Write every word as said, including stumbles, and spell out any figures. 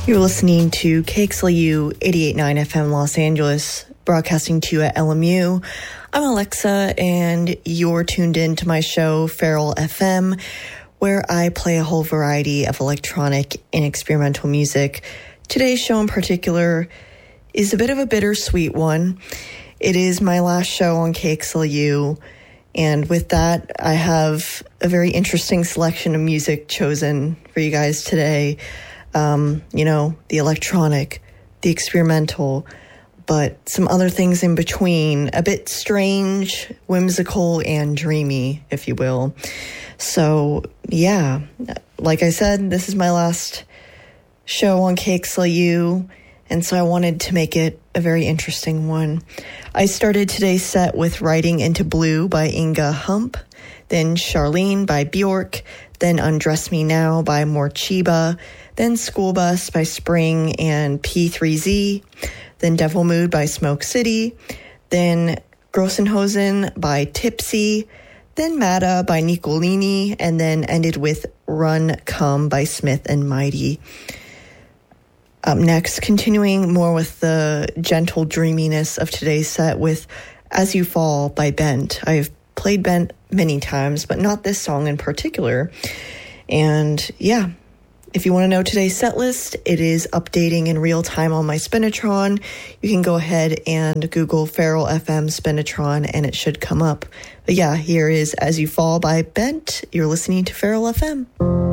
You're listening to K X L U eighty-eight point nine F M Los Angeles, broadcasting to you at L M U. I'm Alexa, and you're tuned in to my show, Feral F M, where I play a whole variety of electronic and experimental music. Today's show in particular is a bit of a bittersweet one. It is my last show on K X L U, and with that, I have a very interesting selection of music chosen for you guys today. Um, you know, the electronic, the experimental, but some other things in between, a bit strange, whimsical, and dreamy, if you will. So, yeah, like I said, this is my last show on K X L U, and so I wanted to make it a very interesting one. I started today's set with Riding into Blue by Inga Hump, then Charlene by Bjork, then Undress Me Now by Morcheeba, then School Bus by Spring and P three Z, then Devil Mood by Smoke City, then Grossenhosen by Tipsy, then Mata by Nicolini, and then ended with Run Come by Smith and Mighty. Up next, continuing more with the gentle dreaminess of today's set with As You Fall by Bent. I've played Bent many times, but not this song in particular. And yeah, if you want to know today's set list, it is updating in real time on my Spinitron. You can go ahead and Google Feral F M Spinitron and it should come up. But yeah, here is As You Fall by Bent. You're listening to Feral F M.